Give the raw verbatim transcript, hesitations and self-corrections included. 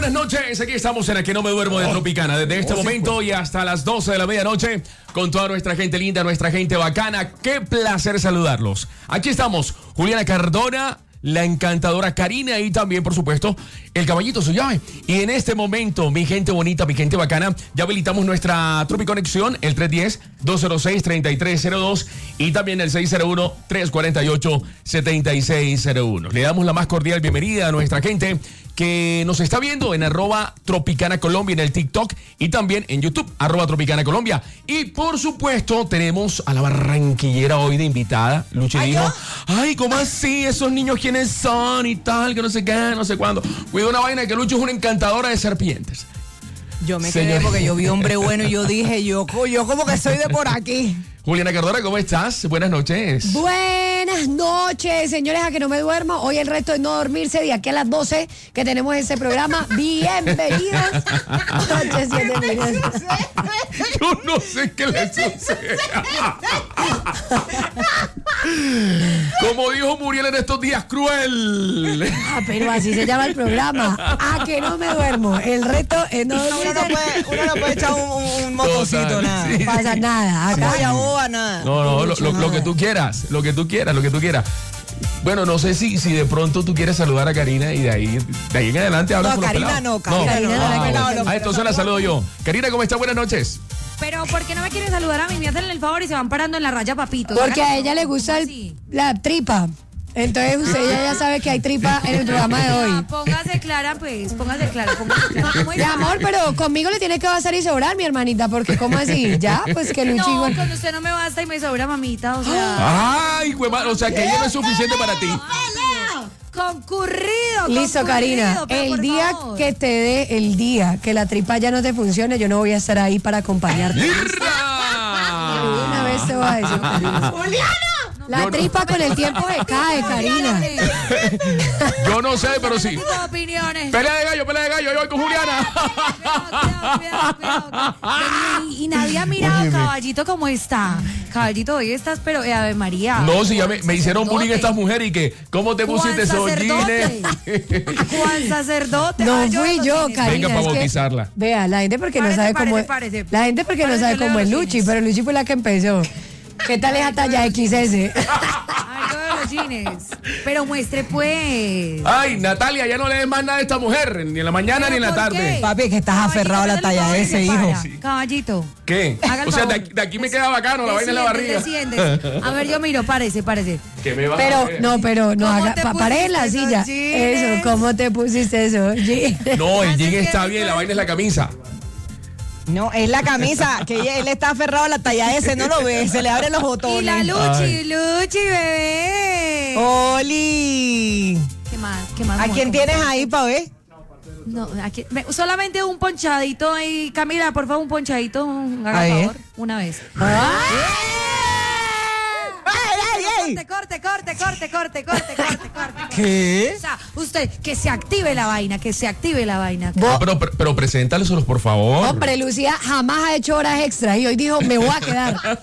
buenas noches. Aquí estamos en la que no me duermo de Tropicana. Desde este momento y hasta las doce de la medianoche con toda nuestra gente linda, nuestra gente bacana. Qué placer saludarlos. Aquí estamos, Juliana Cardona, la encantadora Karina y también, por supuesto, el caballito su llave. Y en este momento, mi gente bonita, mi gente bacana, ya habilitamos nuestra Tropiconexión, el tres uno cero, dos cero seis, tres tres cero dos y también el seis cero uno, tres cuatro ocho, siete seis cero uno. Le damos la más cordial bienvenida a nuestra gente que nos está viendo en arroba Tropicana Colombia en el TikTok y también en YouTube, arroba Tropicana Colombia. Y por supuesto tenemos a la barranquillera hoy de invitada. Luchi ¿Ay, dijo, yo? ay, ¿cómo así? Esos niños quiénes son y tal, que no sé qué, no sé cuándo. Cuida una vaina que Luchi es una encantadora de serpientes. Yo me Señor. quedé porque yo vi hombre bueno y yo dije, yo, yo como que soy de por aquí. Juliana Cardona, ¿cómo estás? Buenas noches. Buenas noches, señores, a que no me duermo. Hoy el resto es no dormirse de aquí a las doce que tenemos ese programa. Bienvenidos. Noches, bienvenidos. Yo no sé qué le sucede. Como dijo Muriel en estos días, cruel. Ah, pero así se llama el programa. A que no me duermo. El resto es no Uno no dormirse. puede, uno no puede echar un, un, un motocito, Total, nada. sí. No pasa nada. Acá Acá. ya boba, nada. No, no, lo, mucho lo- lo nada. que tú quieras, lo que tú quieras, lo que tú quieras. Bueno, no sé si, si de pronto tú quieres saludar a Karina y de ahí, de ahí en adelante hablas No, con los Karina pelados. no, Karina no, Ah, no, bueno. no, no, no, Ah, entonces la saludo yo. Karina, ¿cómo estás? Buenas noches. Pero ¿por qué no me quieren saludar a mí? Me hacen el favor y se van parando en la raya, papito. Porque a Háganlo. ella le gusta ¿Cómo el- así? la tripa. Entonces usted ya, ya sabe que hay tripa en el programa de Ah, hoy. póngase clara, pues, póngase clara. Póngase clara. ¿Cómo Mi es? amor, pero conmigo le tiene que bastar y sobrar, mi hermanita, porque ¿cómo así? Ya, pues que Luchi No, igual. cuando usted no me basta y me sobra, mamita, o sea... Ay, güey, o sea que ella no es suficiente para ti. Concurrido, Listo, concurrido, Karina. pero El por día favor. que te dé, el día que la tripa ya no te funcione, yo no voy a estar ahí para acompañarte. Una vez te voy a decir, Karina. La Yo no- tripa con el tiempo se cae, Karina. Yo no sé, pero sí. Tipo de opiniones. Pelea de gallo, pelea de gallo, yo voy con Juliana. Cuidado, cuidado, cuidado, cuidado. Y, y nadie ha mirado, Óyeme. caballito, cómo está. Caballito, hoy estás, pero eh, Ave María. No, si ya me, me hicieron Sacerdote. bullying estas mujeres y que, ¿cómo te Juan pusiste esos Sacerdote. jeans? Juan sacerdote. No Ay, fui los yo, jeans. Karina. Venga pa' es que- bautizarla. Vea, la gente porque no Párese, sabe cómo. párese, párese. La gente porque no Párese, sabe que leo cómo es los Luchi, jeans. pero Luchi fue la que empezó. ¿Qué tal esa talla equis ese? Ay, yo veo los jeans. Pero muestre, pues. Ay, Natalia, ya no le des más nada a esta mujer, ni en la mañana ni en la ¿Pero por tarde. qué? Papi, que estás Caballito, aferrado a la hágale el talla favor y ese, se hijo. para. Sí. Caballito. ¿Qué? Haga el O sea, de favor. aquí, de aquí me queda bacano, la vaina en la barriga. Desciende, desciende. A ver, yo miro, párese, párese. ¿Qué me vas a Pero, hacer? no, pero no ¿Cómo haga. te Pa, paré en la pusiste silla. esos jeans? Eso, ¿cómo te pusiste eso? Jeans. No, el Así jean que está mi bien, la corazón- vaina es la camisa. No, es la camisa, que ella- él está aferrado a la talla ese, no lo ve, se le abren los botones. Y la Luchi, Ay. Luchi, bebé. Oli. ¿Qué más? ¿Qué más? ¿A amor? quién ¿Cómo tienes estás? ahí pa' ver? No, aquí, me- solamente un ponchadito ahí. Camila, por favor, un ponchadito. Haga Ahí, favor, una vez. ¡Ay, ay, ay! Corte, corte, corte, corte, corte, corte, corte, corte. ¿Qué? O sea, usted, que se active la vaina, que se active la vaina. Ah, pero, pero, pero preséntalos, por favor. Hombre, Lucía jamás ha hecho horas extras y hoy dijo, me voy a quedar.